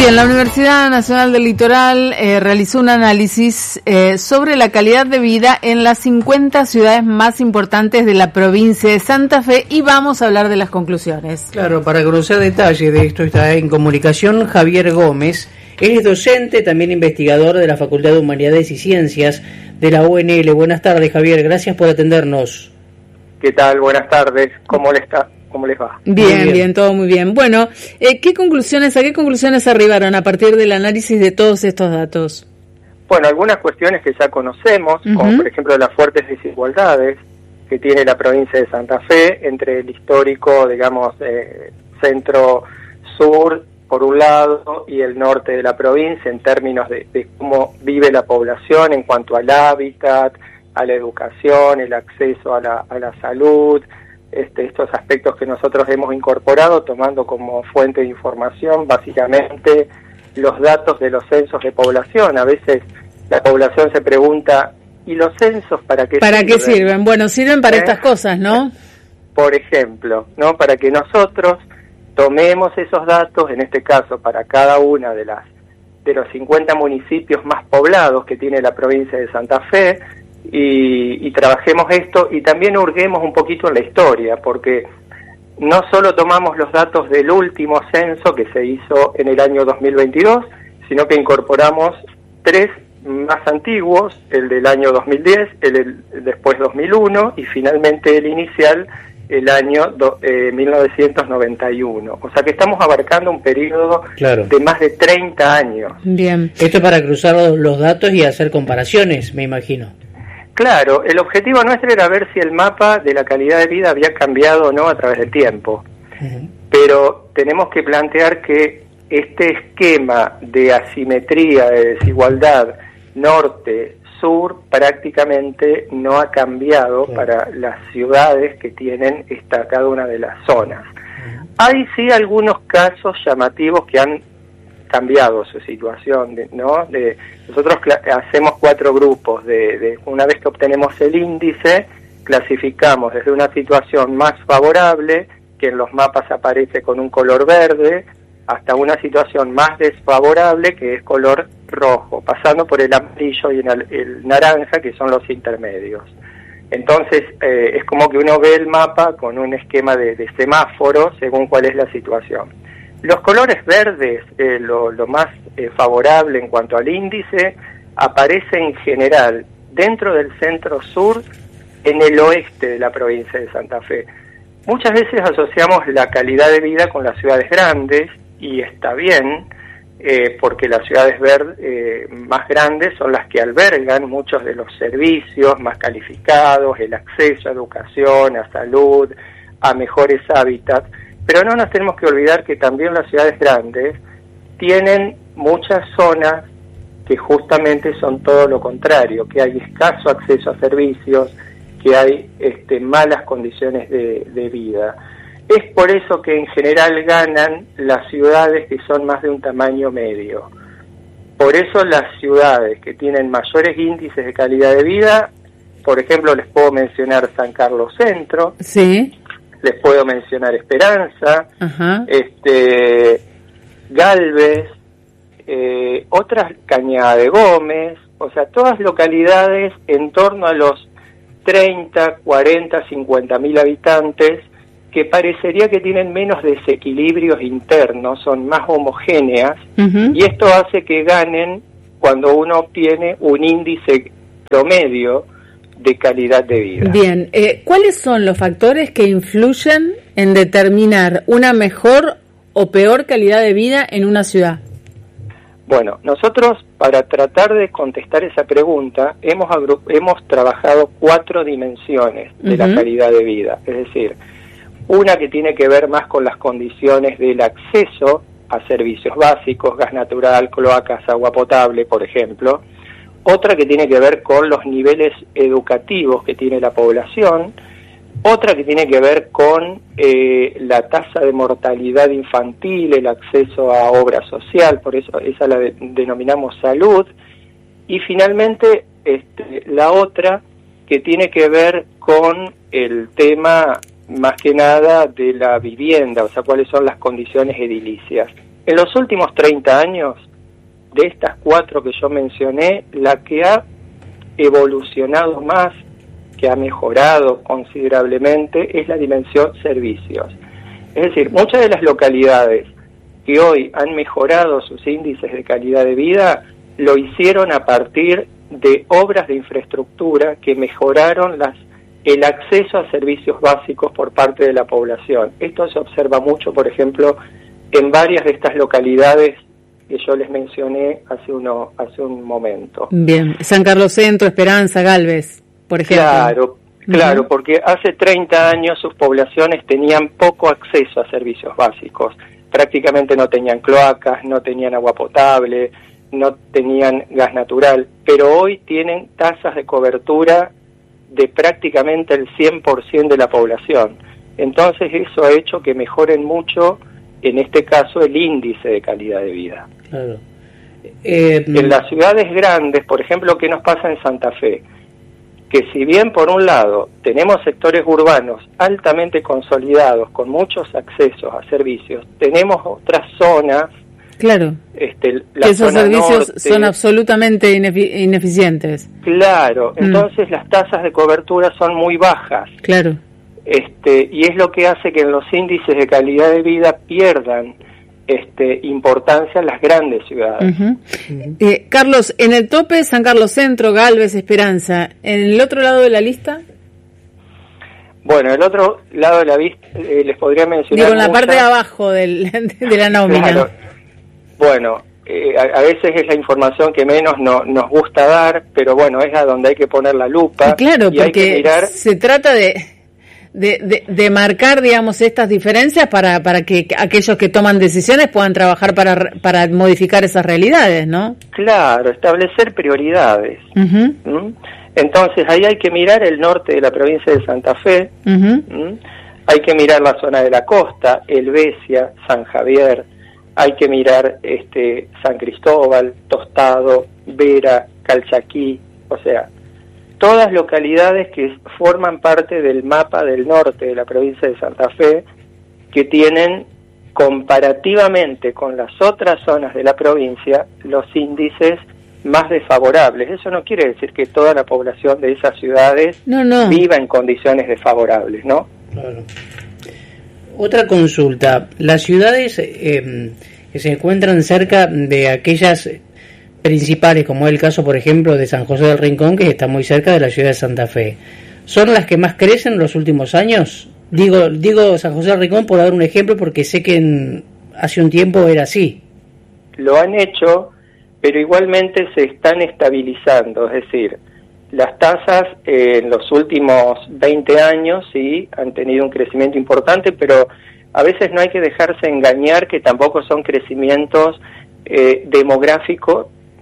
Bien, la Universidad Nacional del Litoral realizó un análisis sobre la calidad de vida en las 50 ciudades más importantes de la provincia de Santa Fe y vamos a hablar de las conclusiones. Claro, para conocer detalles de esto está en comunicación Javier Gómez. Él es docente, también investigador de la Facultad de Humanidades y Ciencias de la UNL. Buenas tardes, Javier, gracias por atendernos. ¿Qué tal? Buenas tardes. ¿Cómo les va? Bien, todo muy bien. Bueno, ¿a qué conclusiones arribaron a partir del análisis de todos estos datos? Bueno, algunas cuestiones que ya conocemos, como por ejemplo las fuertes desigualdades que tiene la provincia de Santa Fe entre el histórico, digamos, centro-sur, por un lado, y el norte de la provincia en términos de cómo vive la población en cuanto al hábitat, a la educación, el acceso a la salud, estos aspectos que nosotros hemos incorporado tomando como fuente de información básicamente los datos de los censos de población. A veces la población se pregunta, ¿y los censos para qué sirven? ¿Para qué sirven? Bueno, sirven para estas cosas, ¿no? Por ejemplo, ¿no? Para que nosotros tomemos esos datos, en este caso para cada una de los 50 municipios más poblados que tiene la provincia de Santa Fe, y trabajemos esto y también hurguemos un poquito en la historia, porque no solo tomamos los datos del último censo que se hizo en el año 2022, sino que incorporamos 3 más antiguos, el del año 2010, después 2001 y finalmente el inicial, el año 1991. O sea que estamos abarcando un periodo de más de 30 años. Bien. Esto es para cruzar los datos y hacer comparaciones, me imagino. Claro, el objetivo nuestro era ver si el mapa de la calidad de vida había cambiado o no a través del tiempo. Pero tenemos que plantear que este esquema de asimetría, de desigualdad norte-sur, prácticamente no ha cambiado para las ciudades que tienen cada una de las zonas. Hay sí algunos casos llamativos que han cambiado su situación, ¿no? Nosotros hacemos 4 grupos, una vez que obtenemos el índice, clasificamos desde una situación más favorable, que en los mapas aparece con un color verde, hasta una situación más desfavorable, que es color rojo, pasando por el amarillo y el naranja, que son los intermedios. Entonces, es como que uno ve el mapa con un esquema de semáforo según cuál es la situación. Los colores verdes, lo más favorable en cuanto al índice, aparece en general dentro del centro-sur, en el oeste de la provincia de Santa Fe. Muchas veces asociamos la calidad de vida con las ciudades grandes, y está bien, porque las ciudades más grandes son las que albergan muchos de los servicios más calificados, el acceso a educación, a salud, a mejores hábitats. Pero no nos tenemos que olvidar que también las ciudades grandes tienen muchas zonas que justamente son todo lo contrario, que hay escaso acceso a servicios, que hay malas condiciones de vida. Es por eso que en general ganan las ciudades que son más de un tamaño medio. Por eso las ciudades que tienen mayores índices de calidad de vida, por ejemplo, les puedo mencionar San Carlos Centro, sí, les puedo mencionar Esperanza, Galvez, otras Cañada de Gómez, o sea, todas localidades en torno a los 30, 40, 50 mil habitantes, que parecería que tienen menos desequilibrios internos, son más homogéneas, y esto hace que ganen cuando uno obtiene un índice promedio de calidad de vida. Bien, ¿cuáles son los factores que influyen en determinar una mejor o peor calidad de vida en una ciudad? Bueno, nosotros para tratar de contestar esa pregunta hemos trabajado 4 dimensiones de la calidad de vida, es decir, una que tiene que ver más con las condiciones del acceso a servicios básicos, gas natural, cloacas, agua potable, por ejemplo. Otra que tiene que ver con los niveles educativos que tiene la población. Otra que tiene que ver con la tasa de mortalidad infantil, el acceso a obra social, por eso esa la denominamos salud. Y finalmente la otra que tiene que ver con el tema más que nada de la vivienda, o sea, cuáles son las condiciones edilicias. En los últimos 30 años, de estas 4 que yo mencioné, la que ha evolucionado más, que ha mejorado considerablemente, es la dimensión servicios. Es decir, muchas de las localidades que hoy han mejorado sus índices de calidad de vida, lo hicieron a partir de obras de infraestructura que mejoraron el acceso a servicios básicos por parte de la población. Esto se observa mucho, por ejemplo, en varias de estas localidades que yo les mencioné hace un momento. Bien, San Carlos Centro, Esperanza, Galvez, por ejemplo. Claro, porque hace 30 años sus poblaciones tenían poco acceso a servicios básicos. Prácticamente no tenían cloacas, no tenían agua potable, no tenían gas natural, pero hoy tienen tasas de cobertura de prácticamente el 100% de la población. Entonces eso ha hecho que mejoren mucho, en este caso, el índice de calidad de vida. Claro. En las ciudades grandes, por ejemplo, ¿qué nos pasa en Santa Fe? Que si bien por un lado tenemos sectores urbanos altamente consolidados, con muchos accesos a servicios, tenemos otras zonas. Claro, la esos zona servicios norte, son absolutamente ineficientes. Claro, entonces las tasas de cobertura son muy bajas. Claro. Y es lo que hace que en los índices de calidad de vida pierdan importancia en las grandes ciudades. Carlos, en el tope San Carlos Centro, Galvez, Esperanza, ¿en el otro lado de la lista? Bueno, el otro lado de la lista les podría mencionar. Digo, en la parte de abajo de la nómina. Claro. Bueno, a veces es la información que menos nos gusta dar, pero bueno, es a donde hay que poner la lupa. Claro, y porque hay que mirar... se trata de marcar, digamos, estas diferencias para que aquellos que toman decisiones puedan trabajar para modificar esas realidades, ¿no? Claro, establecer prioridades. Entonces ahí hay que mirar el norte de la provincia de Santa Fe, hay que mirar la zona de la costa, Helvecia, San Javier, hay que mirar San Cristóbal, Tostado, Vera, Calchaquí, o sea, todas localidades que forman parte del mapa del norte de la provincia de Santa Fe, que tienen comparativamente con las otras zonas de la provincia los índices más desfavorables. Eso no quiere decir que toda la población de esas ciudades viva en condiciones desfavorables, ¿no? Claro. Otra consulta, las ciudades que se encuentran cerca de aquellas principales, como es el caso, por ejemplo, de San José del Rincón, que está muy cerca de la ciudad de Santa Fe, ¿son las que más crecen en los últimos años? Digo San José del Rincón por dar un ejemplo, porque sé que hace un tiempo era así. Lo han hecho, pero igualmente se están estabilizando, es decir, las tasas en los últimos 20 años sí han tenido un crecimiento importante, pero a veces no hay que dejarse engañar que tampoco son crecimientos demográficos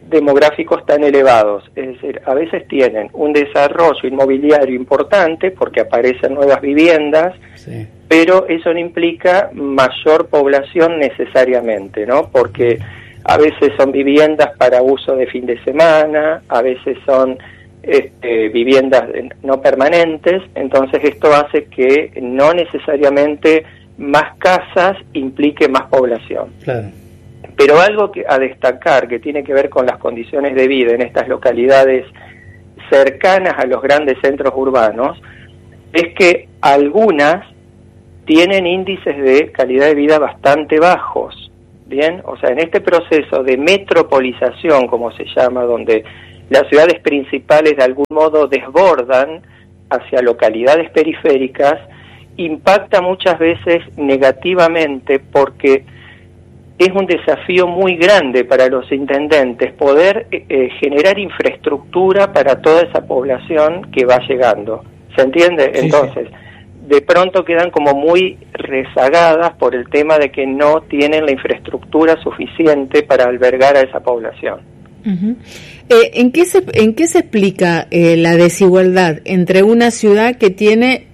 tan elevados. Es decir, a veces tienen un desarrollo inmobiliario importante porque aparecen nuevas viviendas, sí, pero eso no implica mayor población necesariamente, ¿no? Porque a veces son viviendas para uso de fin de semana, a veces son viviendas no permanentes, entonces esto hace que no necesariamente más casas implique más población. Claro. Pero algo a destacar que tiene que ver con las condiciones de vida en estas localidades cercanas a los grandes centros urbanos es que algunas tienen índices de calidad de vida bastante bajos, ¿bien? O sea, en este proceso de metropolización, como se llama, donde las ciudades principales de algún modo desbordan hacia localidades periféricas, impacta muchas veces negativamente porque es un desafío muy grande para los intendentes poder generar infraestructura para toda esa población que va llegando. ¿Se entiende? Sí, entonces, sí, de pronto quedan como muy rezagadas por el tema de que no tienen la infraestructura suficiente para albergar a esa población. Uh-huh. ¿En qué se explica la desigualdad entre una ciudad que tiene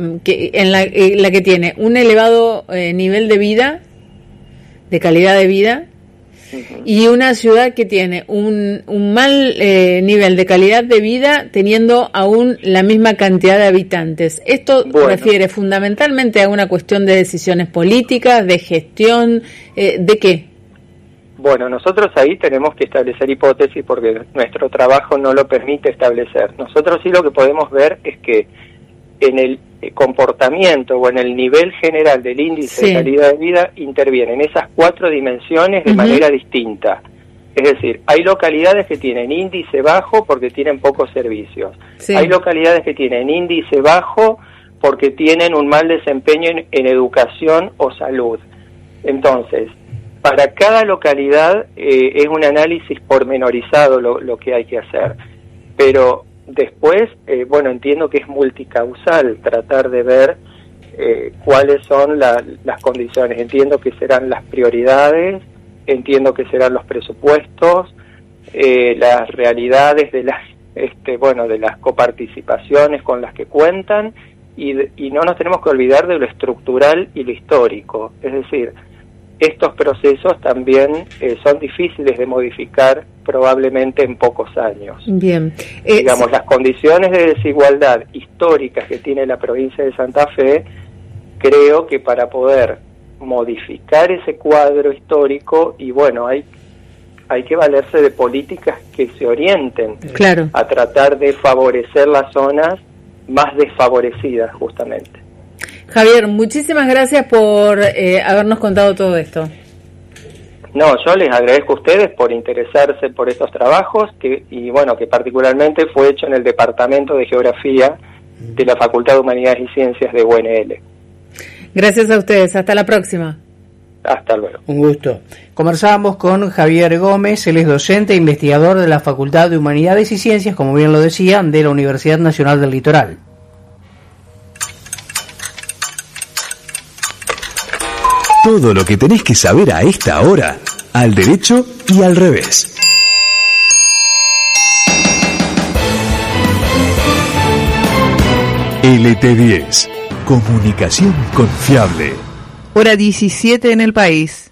la que tiene un elevado nivel de vida, de calidad de vida, uh-huh, y una ciudad que tiene un mal nivel de calidad de vida teniendo aún la misma cantidad de habitantes? Esto refiere fundamentalmente a una cuestión de decisiones políticas, de gestión, ¿de qué? Bueno, nosotros ahí tenemos que establecer hipótesis porque nuestro trabajo no lo permite establecer. Nosotros sí lo que podemos ver es que en el comportamiento o en el nivel general del índice de calidad de vida intervienen esas 4 dimensiones de manera distinta. Es decir, hay localidades que tienen índice bajo porque tienen pocos servicios. Hay localidades que tienen índice bajo porque tienen un mal desempeño en educación o salud. Entonces, para cada localidad es un análisis pormenorizado lo que hay que hacer, pero después, entiendo que es multicausal tratar de ver cuáles son las condiciones. Entiendo que serán las prioridades, entiendo que serán los presupuestos, las realidades de las coparticipaciones con las que cuentan, y no nos tenemos que olvidar de lo estructural y lo histórico. Es decir, estos procesos también son difíciles de modificar probablemente en pocos años. Bien. Digamos, las condiciones de desigualdad históricas que tiene la provincia de Santa Fe, creo que para poder modificar ese cuadro histórico, hay que valerse de políticas que se orienten a tratar de favorecer las zonas más desfavorecidas, justamente. Javier, muchísimas gracias por habernos contado todo esto. No, yo les agradezco a ustedes por interesarse por estos trabajos, que particularmente fue hecho en el Departamento de Geografía de la Facultad de Humanidades y Ciencias de UNL. Gracias a ustedes, hasta la próxima. Hasta luego. Un gusto. Conversábamos con Javier Gómez, él es docente e investigador de la Facultad de Humanidades y Ciencias, como bien lo decía, de la Universidad Nacional del Litoral. Todo lo que tenés que saber a esta hora, al derecho y al revés. LT10, comunicación confiable. Hora 17 en el país.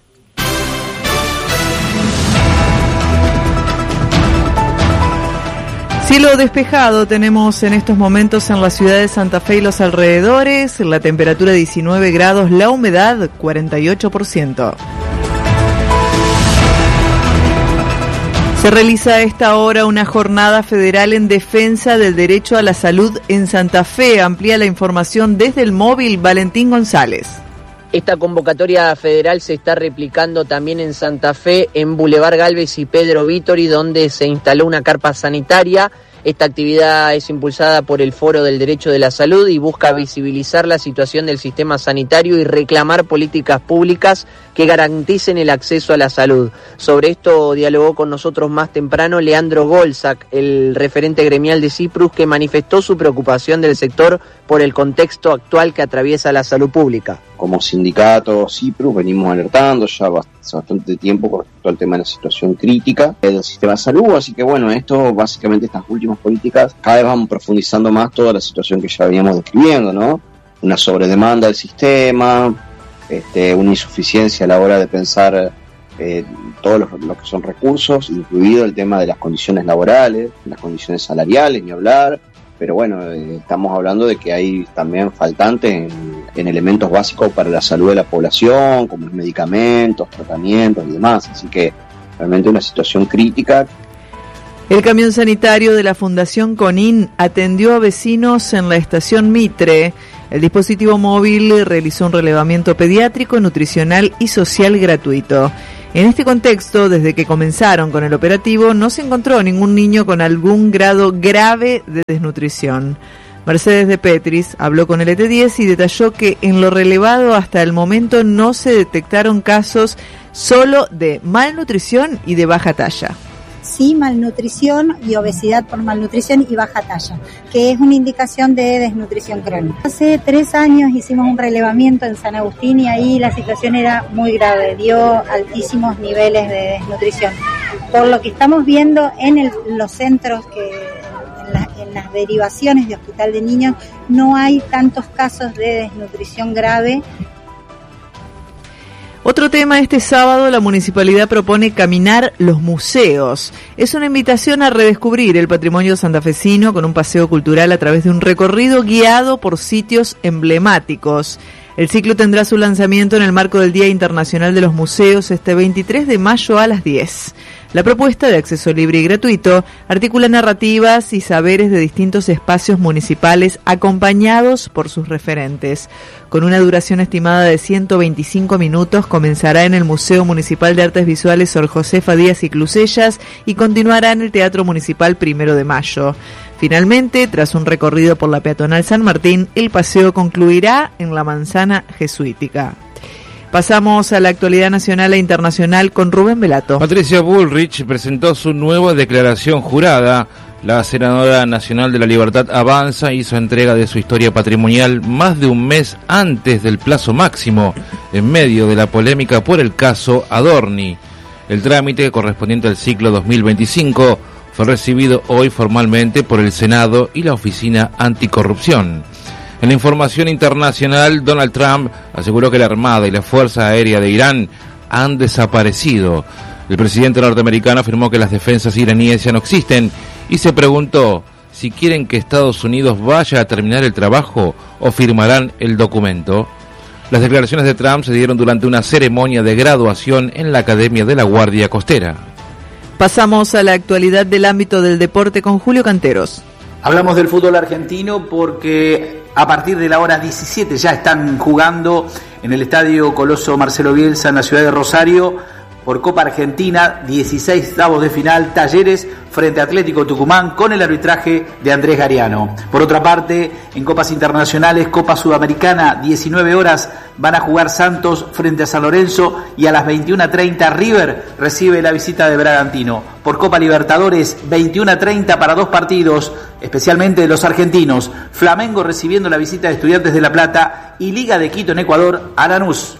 Cielo despejado tenemos en estos momentos en la ciudad de Santa Fe y los alrededores, la temperatura 19 grados, la humedad 48%. Se realiza a esta hora una jornada federal en defensa del derecho a la salud en Santa Fe. Amplía la información desde el móvil Valentín González. Esta convocatoria federal se está replicando también en Santa Fe, en Boulevard Galvez y Pedro Vítori, donde se instaló una carpa sanitaria. Esta actividad es impulsada por el Foro del Derecho de la Salud y busca visibilizar la situación del sistema sanitario y reclamar políticas públicas que garanticen el acceso a la salud. Sobre esto dialogó con nosotros más temprano Leandro Golzac, el referente gremial de Ciprus, que manifestó su preocupación del sector por el contexto actual que atraviesa la salud pública. Como sindicato Ciprus venimos alertando ya hace bastante tiempo con respecto al tema de la situación crítica del sistema de salud, así que esto básicamente, estas últimas políticas, cada vez vamos profundizando más toda la situación que ya veníamos describiendo, ¿no? Una sobredemanda del sistema, una insuficiencia a la hora de pensar todos los que son recursos, incluido el tema de las condiciones laborales, las condiciones salariales, ni hablar. Pero estamos hablando de que hay también faltantes en elementos básicos para la salud de la población, como medicamentos, tratamientos y demás. Así que realmente una situación crítica. El camión sanitario de la Fundación CONIN atendió a vecinos en la estación Mitre. El dispositivo móvil realizó un relevamiento pediátrico, nutricional y social gratuito. En este contexto, desde que comenzaron con el operativo, no se encontró ningún niño con algún grado grave de desnutrición. Mercedes de Petris habló con LT10 y detalló que en lo relevado hasta el momento no se detectaron casos solo de malnutrición y de baja talla. Sí, malnutrición y obesidad por malnutrición y baja talla, que es una indicación de desnutrición crónica. Hace 3 años hicimos un relevamiento en San Agustín y ahí la situación era muy grave, dio altísimos niveles de desnutrición. Por lo que estamos viendo en los centros en las derivaciones de Hospital de Niños, no hay tantos casos de desnutrición grave. Otro tema, este sábado la municipalidad propone caminar los museos. Es una invitación a redescubrir el patrimonio santafesino con un paseo cultural a través de un recorrido guiado por sitios emblemáticos. El ciclo tendrá su lanzamiento en el marco del Día Internacional de los Museos este 23 de mayo a las 10. La propuesta, de acceso libre y gratuito, articula narrativas y saberes de distintos espacios municipales acompañados por sus referentes. Con una duración estimada de 125 minutos, comenzará en el Museo Municipal de Artes Visuales Sor Josefa Díaz y Clusellas y continuará en el Teatro Municipal 1 de Mayo. Finalmente, tras un recorrido por la peatonal San Martín, el paseo concluirá en la Manzana Jesuítica. Pasamos a la actualidad nacional e internacional con Rubén Velato. Patricia Bullrich presentó su nueva declaración jurada. La senadora nacional de la Libertad Avanza hizo entrega de su historia patrimonial más de un mes antes del plazo máximo, en medio de la polémica por el caso Adorni. El trámite correspondiente al ciclo 2025 fue recibido hoy formalmente por el Senado y la Oficina Anticorrupción. En la información internacional, Donald Trump aseguró que la Armada y la Fuerza Aérea de Irán han desaparecido. El presidente norteamericano afirmó que las defensas iraníes ya no existen y se preguntó si quieren que Estados Unidos vaya a terminar el trabajo o firmarán el documento. Las declaraciones de Trump se dieron durante una ceremonia de graduación en la Academia de la Guardia Costera. Pasamos a la actualidad del ámbito del deporte con Julio Canteros. Hablamos del fútbol argentino porque a partir de la hora 17 ya están jugando en el Estadio Coloso Marcelo Bielsa en la ciudad de Rosario por Copa Argentina, 16avos de final, Talleres frente a Atlético Tucumán con el arbitraje de Andrés Gariano. Por otra parte, en Copas Internacionales, Copa Sudamericana, 19 horas, van a jugar Santos frente a San Lorenzo y a las 21:30 River recibe la visita de Bragantino. Por Copa Libertadores, 21:30 para dos partidos, especialmente de los argentinos, Flamengo recibiendo la visita de Estudiantes de La Plata y Liga de Quito en Ecuador a Lanús.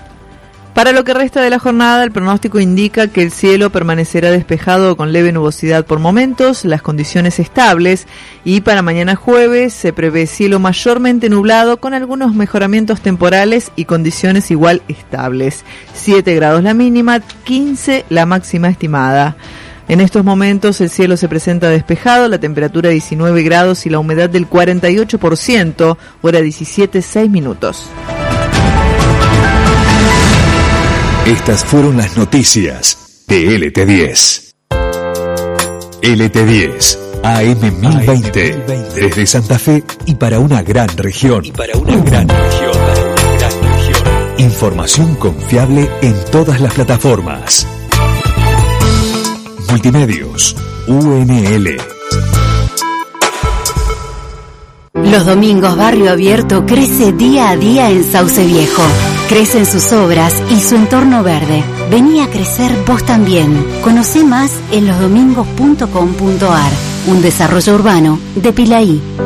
Para lo que resta de la jornada, el pronóstico indica que el cielo permanecerá despejado con leve nubosidad por momentos, las condiciones estables, y para mañana jueves se prevé cielo mayormente nublado con algunos mejoramientos temporales y condiciones igual estables. 7 grados la mínima, 15 la máxima estimada. En estos momentos el cielo se presenta despejado, la temperatura 19 grados y la humedad del 48%, hora 17:06. Estas fueron las noticias de LT10. LT10, AM 1020, desde Santa Fe y para una gran región. Información confiable en todas las plataformas. Multimedios, UNL. Los domingos Barrio Abierto crece día a día en Sauce Viejo. Crecen sus obras y su entorno verde. Vení a crecer vos también. Conocé más en losdomingos.com.ar. Un desarrollo urbano de Pilaí.